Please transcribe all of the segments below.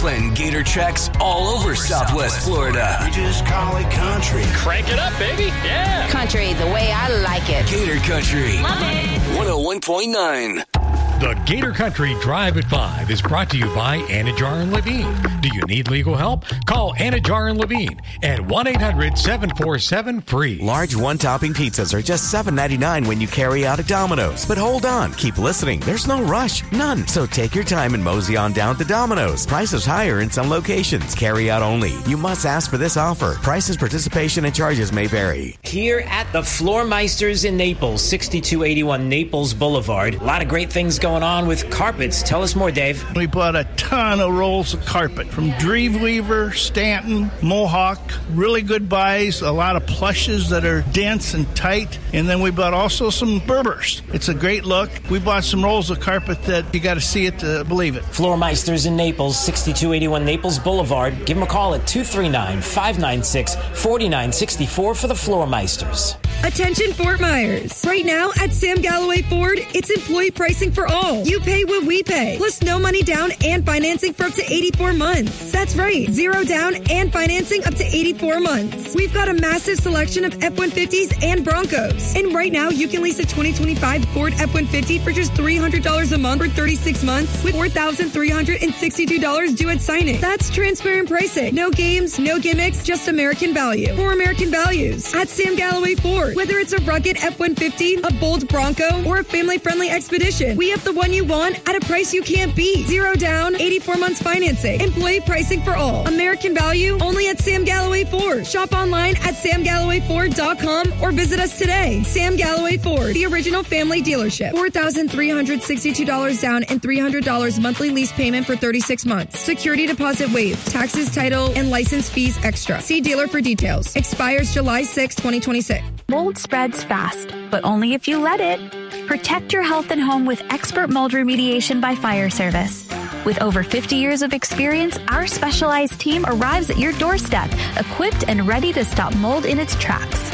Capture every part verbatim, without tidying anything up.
Planting gator tracks all over Southwest Florida. We just call it country. Crank it up, baby. Yeah. Country the way I like it. Gator Country. Love it. one oh one point nine. The Gator Country Drive at five is brought to you by Anajar and Levine. Do you need legal help? Call Anajar and Levine at one eight hundred seven four seven free. Large one-topping pizzas are just seven ninety-nine when you carry out at Domino's. But hold on. Keep listening. There's no rush. None. So take your time and mosey on down to Domino's. Prices higher in some locations. Carry out only. You must ask for this offer. Prices, participation, and charges may vary. Here at the Floormeisters in Naples, sixty-two eighty-one Naples Boulevard. A lot of great things going on with carpets. Tell us more, Dave. We bought a ton of rolls of carpet from Dreamweaver, Stanton, Mohawk. Really good buys. A lot of plushes that are dense and tight. And then we bought also some Berbers. It's a great look. We bought some rolls of carpet that you got to see it to believe it. Floormeisters in Naples, sixty-two eighty-one Naples Boulevard. Give them a call at two three nine, five nine six, four nine six four for the Floormeisters. Attention Fort Myers. Right now at Sam Galloway Ford, it's employee pricing for all. You pay what we pay, plus no money down and financing for up to eighty-four months. That's right, zero down and financing up to eighty-four months. We've got a massive selection of F one fifties and Broncos. And right now, you can lease a twenty twenty-five Ford F one fifty for just three hundred dollars a month for thirty-six months with four thousand three hundred sixty-two dollars due at signing. That's transparent pricing. No games, no gimmicks, just American value. For American values. At Sam Galloway Ford, whether it's a rugged F one fifty, a bold Bronco, or a family-friendly Expedition, we have the one you want at a price you can't beat. Zero down, eighty-four months financing. Employee pricing for all. American value only at Sam Galloway Ford. Shop online at sam galloway ford dot com or visit us today. Sam Galloway Ford, the original family dealership. four thousand three hundred sixty-two dollars down and three hundred dollars monthly lease payment for thirty-six months. Security deposit waived. Taxes, title, and license fees extra. See dealer for details. Expires July sixth, twenty twenty-six. Mold spreads fast, but only if you let it. Protect your health and home with expert mold remediation by Fire Service. With over fifty years of experience, our specialized team arrives at your doorstep, equipped and ready to stop mold in its tracks.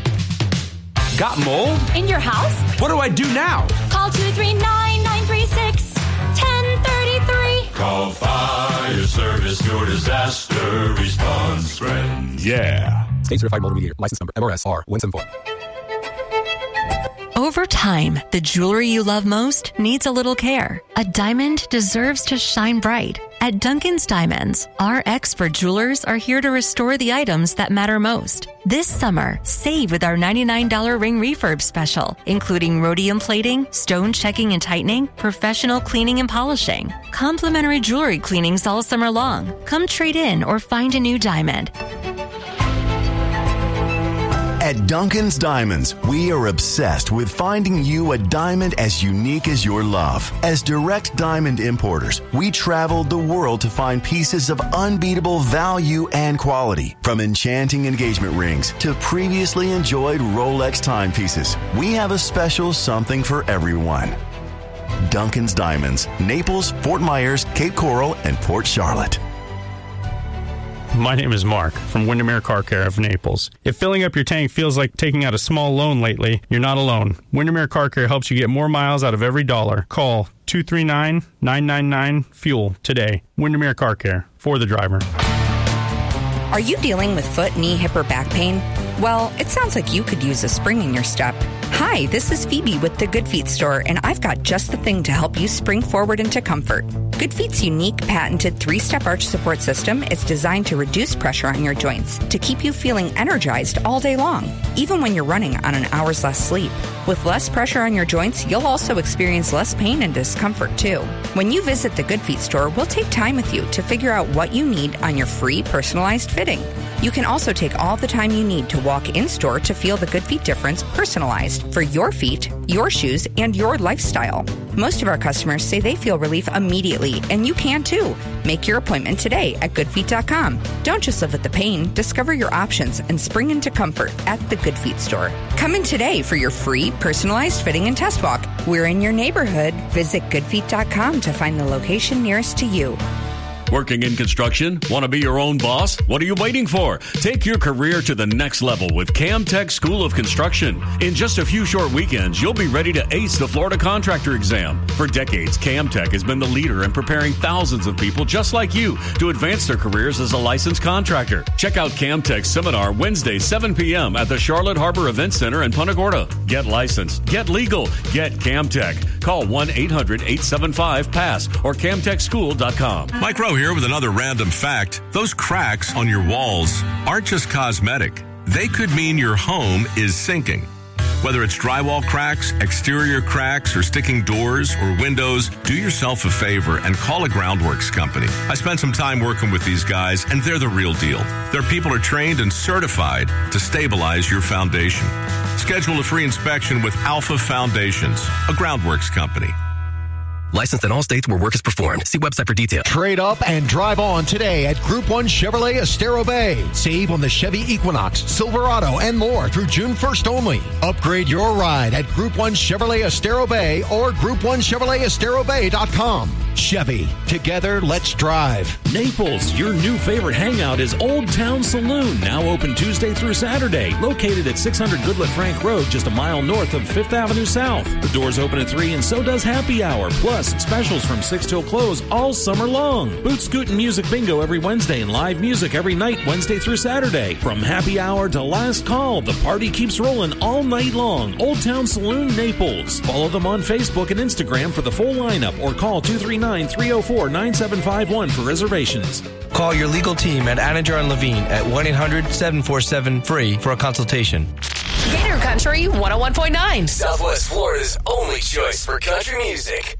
Got mold? In your house? What do I do now? Call two three nine, nine three six, one zero three three. Call Fire Service, your disaster response friend. Yeah. State certified mold remediator. License number M R S R one seven four. Over time, the jewelry you love most needs a little care. A diamond deserves to shine bright. At Duncan's Diamonds, our expert jewelers are here to restore the items that matter most. This summer, save with our ninety-nine dollars ring refurb special, including rhodium plating, stone checking and tightening, professional cleaning and polishing, complimentary jewelry cleanings all summer long. Come trade in or find a new diamond. At Duncan's Diamonds, we are obsessed with finding you a diamond as unique as your love. As direct diamond importers, we traveled the world to find pieces of unbeatable value and quality. From enchanting engagement rings to previously enjoyed Rolex timepieces, we have a special something for everyone. Duncan's Diamonds, Naples, Fort Myers, Cape Coral, and Port Charlotte. My name is Mark from Windermere Car Care of Naples. If filling up your tank feels like taking out a small loan lately, you're not alone. Windermere Car Care helps you get more miles out of every dollar. Call two three nine, nine nine nine, FUEL today. Windermere Car Care, for the driver. Are you dealing with foot, knee, hip, or back pain? Well, it sounds like you could use a spring in your step. Hi, this is Phoebe with the Good Feet store, and I've got just the thing to help you spring forward into comfort. Good Feet's unique patented three-step arch support system is designed to reduce pressure on your joints to keep you feeling energized all day long, even when you're running on an hour's less sleep. With less pressure on your joints, you'll also experience less pain and discomfort too. When you visit the Good Feet store, we'll take time with you to figure out what you need on your free personalized fitting. You can also take all the time you need to walk in-store to feel the Good Feet difference personalized for your feet, your shoes, and your lifestyle. Most of our customers say they feel relief immediately, and you can too. Make your appointment today at good feet dot com. Don't just live with the pain. Discover your options and spring into comfort at the Good Feet store. Come in today for your free personalized fitting and test walk. We're in your neighborhood. Visit good feet dot com to find the location nearest to you. Working in construction? Want to be your own boss? What are you waiting for? Take your career to the next level with CamTech School of Construction. In just a few short weekends, you'll be ready to ace the Florida contractor exam. For decades, CamTech has been the leader in preparing thousands of people just like you to advance their careers as a licensed contractor. Check out CamTech's seminar Wednesday, seven p.m. at the Charlotte Harbor Event Center in Punta Gorda. Get licensed, get legal, get CamTech. Call one eight hundred eight seven five PASS or camtech school dot com. Mike Rowe here with another random fact. Those cracks on your walls aren't just cosmetic. They could mean your home is sinking. Whether it's drywall cracks, exterior cracks, or sticking doors or windows, do yourself a favor and call a Groundworks company. I spent some time working with these guys, and they're the real deal. Their people are trained and certified to stabilize your foundation. Schedule a free inspection with Alpha Foundations, a Groundworks company. Licensed in all states where work is performed. See website for details. Trade up and drive on today at Group one Chevrolet Estero Bay. Save on the Chevy Equinox, Silverado, and more through June first only. Upgrade your ride at Group one Chevrolet Estero Bay or group one chevrolet estero bay dot com. Chevy. Together, let's drive. Naples, your new favorite hangout is Old Town Saloon, now open Tuesday through Saturday. Located at six hundred Goodlet Frank Road, just a mile north of Fifth Avenue South. The doors open at three and so does happy hour. Plus, specials from six till close all summer long. Boot Scoot and Music Bingo every Wednesday and live music every night Wednesday through Saturday. From happy hour to last call, the party keeps rolling all night long. Old Town Saloon, Naples. Follow them on Facebook and Instagram for the full lineup or call two three nine, three oh four, nine seven five one for reservations. Call your legal team at Anajar and Levine at one eight hundred, seven four seven, free for a consultation. Gator Country one oh one point nine. Southwest Florida's only choice for country music.